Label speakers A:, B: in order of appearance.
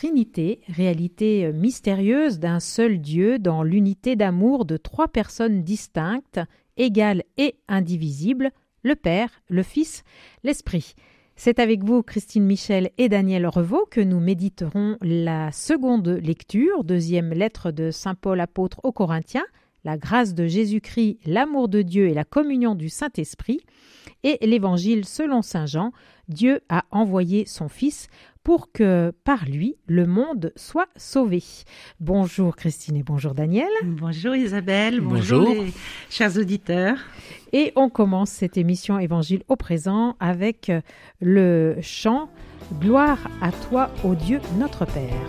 A: Trinité, réalité mystérieuse d'un seul Dieu dans l'unité d'amour de trois personnes distinctes, égales et indivisibles, le Père, le Fils, l'Esprit. C'est avec vous, Christine Michel et Daniel Revaux, que nous méditerons la seconde lecture, deuxième lettre de Saint Paul apôtre aux Corinthiens, la grâce de Jésus-Christ, l'amour de Dieu et la communion du Saint-Esprit, et l'Évangile selon Saint Jean, Dieu a envoyé son Fils pour que par lui, le monde soit sauvé. Bonjour Christine et bonjour Daniel.
B: Bonjour Isabelle, bonjour les chers auditeurs.
A: Et on commence cette émission Évangile au présent avec le chant « Gloire à toi, ô Dieu notre Père ».